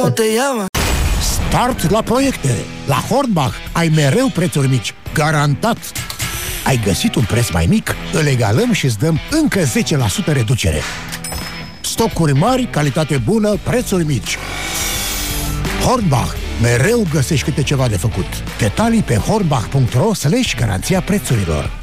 te ia, Start la proiecte! La Hornbach ai mereu prețuri mici. Garantat! Ai găsit un preț mai mic? Îl egalăm și îți dăm încă 10% reducere. Stocuri mari, calitate bună, prețuri mici. Hornbach. Mereu găsești câte ceva de făcut. Detalii pe hornbach.ro/garanția prețurilor.